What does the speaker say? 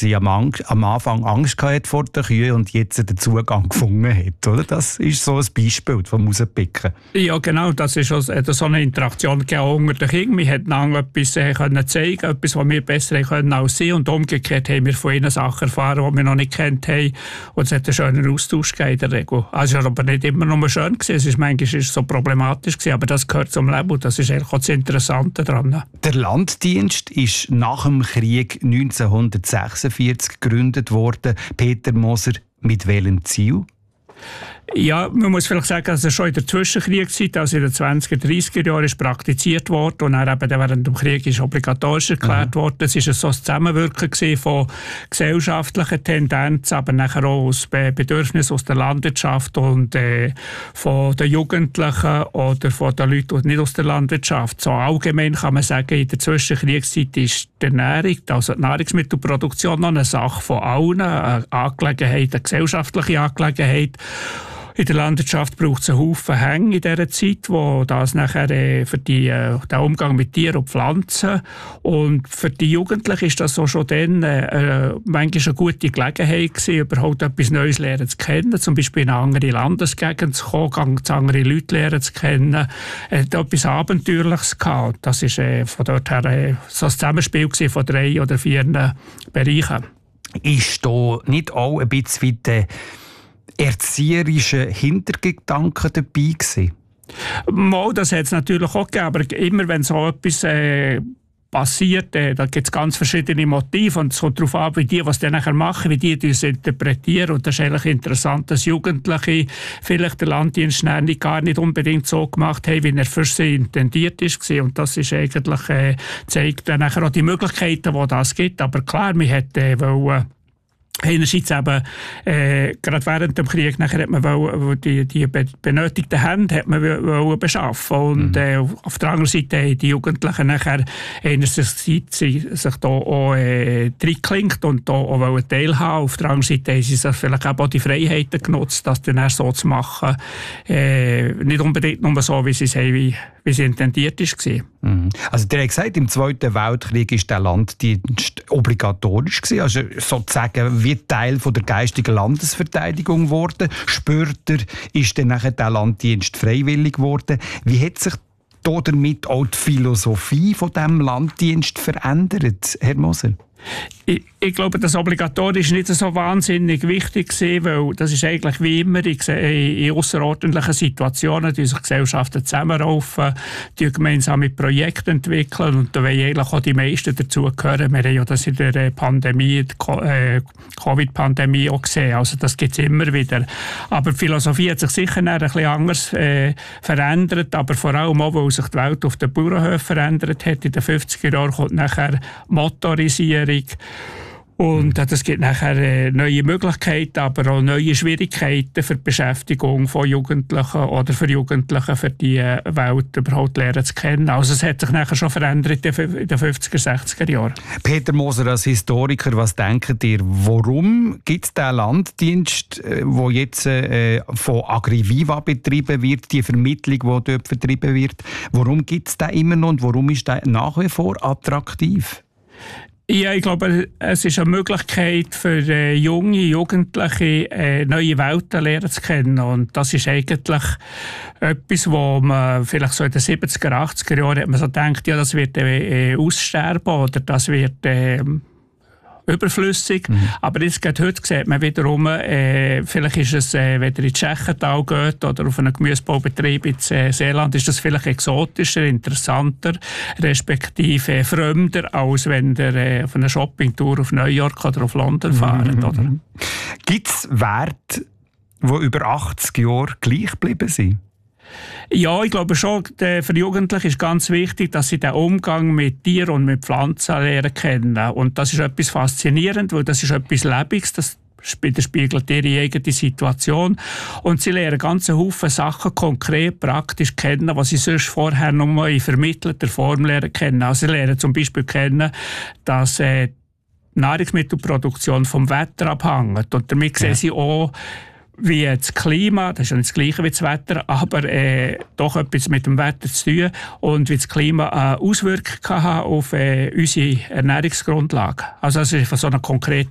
sie am Anfang Angst hatte vor den Kühen und jetzt den Zugang gefunden hat. Oder? Das ist so ein Beispiel vom Rauspicken. Ja, genau. Das ist so eine Interaktion unter den Kindern. Wir hätten etwas können zeigen, etwas, was wir besser können als sie. Und umgekehrt haben wir von ihnen Sachen erfahren, die wir noch nicht kennt haben. Und es hat einen schönen Austausch gegeben in der Regel. Also es war aber nicht immer nur schön gewesen. Es ist manchmal so problematisch gewesen, aber das gehört zum Leben und das ist eigentlich auch das Interessante daran. Der Landdienst ist nach dem Krieg 1946 gegründet worden. Peter Moser, mit welchem Ziel? Ja, man muss vielleicht sagen, dass es schon in der Zwischenkriegszeit, also in den 20er, 30er Jahren, ist praktiziert worden und dann eben während dem Krieg ist obligatorisch erklärt worden. Es war so ein Zusammenwirken von gesellschaftlichen Tendenzen, aber nachher auch aus Bedürfnissen aus der Landwirtschaft und von den Jugendlichen oder von den Leuten nicht aus der Landwirtschaft. So allgemein kann man sagen, in der Zwischenkriegszeit ist die Ernährung, also die Nahrungsmittelproduktion, noch eine Sache von allen, eine Angelegenheit, eine gesellschaftliche Angelegenheit. In der Landwirtschaft braucht es einen Haufen Hänge in dieser Zeit, wo das nachher für den Umgang mit Tieren und Pflanzen und für die Jugendlichen ist das auch schon dann manchmal eine gute Gelegenheit gewesen, überhaupt etwas Neues lernen zu kennen, zum Beispiel in eine andere Landesgegend zu kommen, ganz andere Leute lernen zu kennen, etwas Abenteuerliches gehabt. Das ist von dort her so ein Zusammenspiel von 3 oder 4 Bereichen. Ist da nicht auch ein bisschen erzieherische Hintergedanken dabei gewesen? Mal, das hat es natürlich auch gegeben, aber immer wenn so etwas passiert, da gibt es ganz verschiedene Motive und es kommt darauf an, wie die, was die nachher machen, wie die das interpretieren und das ist eigentlich interessant, dass Jugendliche vielleicht den Landdienst gar nicht unbedingt so gemacht haben, wie er für sie intendiert ist und das ist eigentlich, zeigt dann nachher auch die Möglichkeiten, die das gibt, aber klar, wir hätten einerseits eben, gerade während dem Krieg, nachher hat man die benötigten Hände hat man beschaffen und auf der anderen Seite haben die Jugendlichen nachher einerseits sich da auch reinklingt und da auch teilhaben. Auf der anderen Seite haben sie sich vielleicht auch die Freiheiten genutzt, das dann so zu machen. Nicht unbedingt nur so, wie sie es intendiert war. Also der hat gesagt, im Zweiten Weltkrieg ist der Landdienst obligatorisch gewesen, also sozusagen wie Teil von der geistigen Landesverteidigung geworden. Später ist dann nachher der Landdienst freiwillig geworden. Wie hat sich damit auch die Philosophie von diesem Landdienst verändert, Herr Moser? Ich glaube, das Obligatorisch ist nicht so wahnsinnig wichtig gewesen, weil das ist eigentlich wie immer in ausserordentlichen Situationen, die sich Gesellschaften zusammenraufen, die gemeinsame Projekte entwickeln und da wollen eigentlich auch die meisten dazugehören. Wir haben ja das in der Pandemie, Covid-Pandemie auch gesehen, also das gibt es immer wieder. Aber die Philosophie hat sich sicher ein bisschen anders verändert, aber vor allem auch, weil sich die Welt auf den Bauernhöfen verändert hat. In den 50er Jahren kommt nachher Motorisierung. Und das gibt nachher neue Möglichkeiten, aber auch neue Schwierigkeiten für die Beschäftigung von Jugendlichen oder für Jugendliche, für die Welt überhaupt lernen zu kennen. Also es hat sich nachher schon verändert in den 50er, 60er Jahren. Peter Moser, als Historiker, was denkt ihr, warum gibt es diesen Landdienst, der jetzt von Agriviva betrieben wird, die Vermittlung, die dort betrieben wird, warum gibt es den immer noch und warum ist der nach wie vor attraktiv? Ja, ich glaube, es ist eine Möglichkeit für junge Jugendliche, neue Welten lernen zu kennen. Und das ist eigentlich etwas, wo man vielleicht so in den 70er, 80er Jahren hat man so gedacht, ja, das wird aussterben oder das wird überflüssig. Aber jetzt gerade heute sieht man wiederum, vielleicht ist es, wenn ihr in Tschechental geht oder auf einen Gemüsebaubetrieb in Seeland, ist das vielleicht exotischer, interessanter, respektive fremder, als wenn ihr auf eine Shoppingtour auf New York oder auf London fahrt. Gibt es Werte, die über 80 Jahre gleich geblieben sind? Ja, ich glaube schon, für Jugendliche ist ganz wichtig, dass sie den Umgang mit Tieren und mit Pflanzen lernen kennen. Und das ist etwas faszinierend, weil das ist etwas Lebendiges, das spiegelt ihre eigene Situation. Und sie lernen ganz Haufen Sachen konkret, praktisch kennen, was sie sonst vorher nur in vermittelter Form lernen kennen. Also sie lernen zum Beispiel kennen, dass die Nahrungsmittelproduktion vom Wetter abhängt. Und damit sehen sie auch, wie das Klima, das ist ja nicht das Gleiche wie das Wetter, aber doch etwas mit dem Wetter zu tun und wie das Klima eine Auswirkung kann auf unsere Ernährungsgrundlage. Also das ist so eine konkrete